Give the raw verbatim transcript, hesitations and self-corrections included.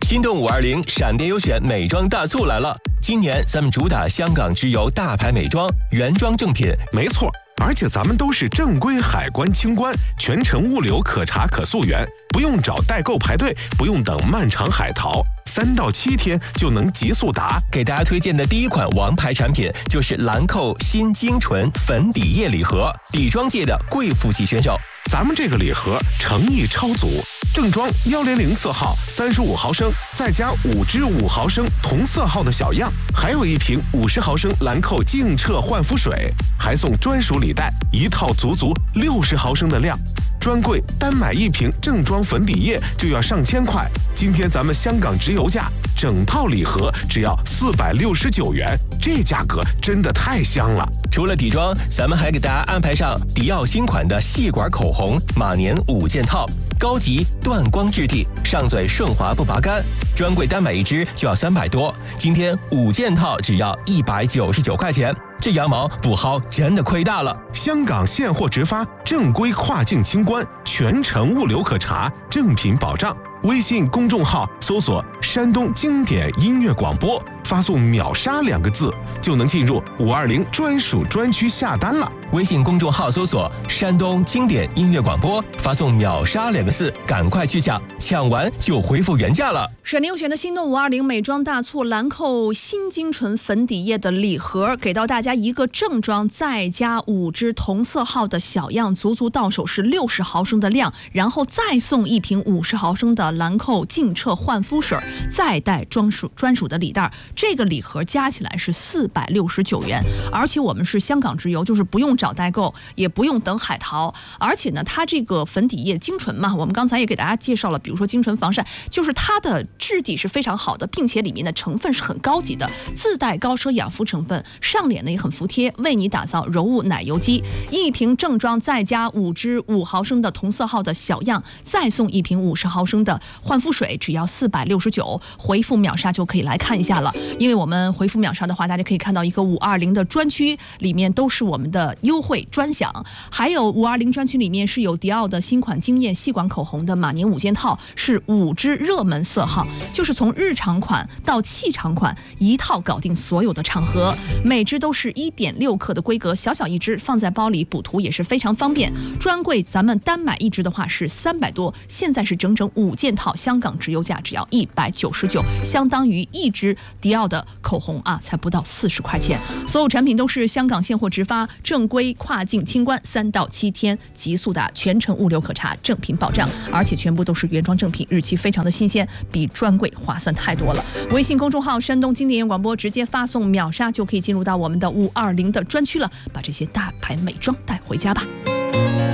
心动五二零闪电优选美妆大促来了！今年咱们主打香港直邮大牌美妆，原装正品。 没错，而且咱们都是正规海关清关，全程物流可查可溯源，不用找代购排队，不用等漫长海淘，三到七天就能极速达。 给大家推荐的第一款王牌产品就是兰蔻新精纯粉底液礼盒，底妆界的贵妇级选手。 咱们这个礼盒诚意超足，正装幺零零色号三十五毫升，再加五支五毫升同色号的小样，还有一瓶五十毫升兰蔻净澈焕肤水，还送专属礼袋，一套足足六十毫升的量。专柜单买一瓶正装粉底液就要上千块，今天咱们香港直邮价，整套礼盒只要四百六十九元，这价格真的太香了。 除了底妆，咱们还给大家安排上迪奥新款的细管口红马年五件套，高级断光质地，上嘴顺滑不拔干，专柜单买一支就要三百多，今天五件套只要一百九十九块钱。这羊毛不薅真的亏大了！ 香港现货直发，正规跨境清关，全程物流可查，正品保障。微信公众号搜索“山东经典音乐广播”，发送“秒杀”两个字，就能进入五二零专属专区下单了。 微信公众号搜索“山东经典音乐广播”，发送“秒杀”两个字，赶快去抢，抢完就恢复原价了。 闪电优选的心动五二零美妆大促，兰蔻新精纯粉底液的礼盒，给到大家一个正装，再加五支同色号的小样，足足到手是六十毫升的量，然后再送一瓶五十毫升的兰蔻净澈焕肤水，再带专属专属的礼袋。这个礼盒加起来是四百六十九元，而且我们是香港直邮，就是不用找代购，也不用等海淘，而且呢，它这个粉底液精纯嘛，我们刚才也给大家介绍了，比如说精纯防晒，就是它的质地是非常好的，并且里面的成分是很高级的，自带高奢养肤成分，上脸呢也很服帖，为你打造柔雾奶油肌。一瓶正装再加五支五毫升的同色号的小样，再送一瓶五十毫升的焕肤水，只要四百六十九，回复秒杀就可以来看一下了。因为我们回复秒杀的话，大家可以看到一个五二零的专区，里面都是我们的优惠专享，还有五二零专区里面是有迪奥的新款惊艳细管口红的马年五件套，是五支热门色号，就是从日常款到气场款一套搞定所有的场合，每支都是 一点六克的规格，小小一支，放在包里补涂也是非常方便。专柜咱们单买一支的话是三百多，现在是整整五件套，香港直邮价只要一百九十九，相当于一支迪奥的口红啊，才不到四十块钱。所有产品都是香港现货直发，正规跨境清关，三到七天极速达，全程物流可查，正品保障，而且全部都是原装正品，日期非常的新鲜，比专柜划算太多了。微信公众号山东经典音乐广播，直接发送秒杀就可以进入到我们的五二零的专区了，把这些大牌美妆带回家吧。